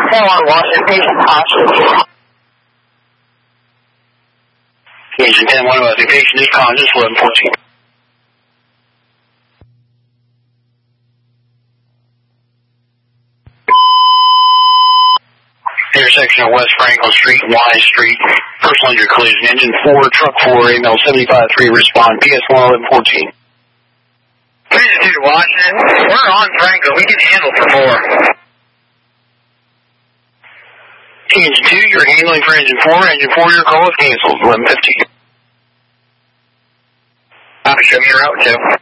on Washington, caution. Agent 10, one of the patient is conscious, 1114. Intersection of West Franklin Street and Y Street. Personal injury collision. Engine 4, truck 4, AML 75-3, respond. PS 1114. Please do to Washington. We're on Franklin. We can handle for more. Engine 2, you're handling for Engine 4. Engine 4, your call is canceled. 1115. Show me your route, Joe.